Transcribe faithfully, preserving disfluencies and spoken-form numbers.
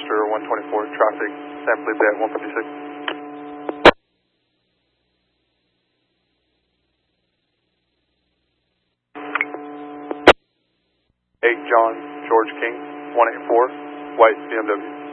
Passenger one twenty-four, traffic, San Felipe at one fifty-six. eight John George King, one eighty-four, white B M W.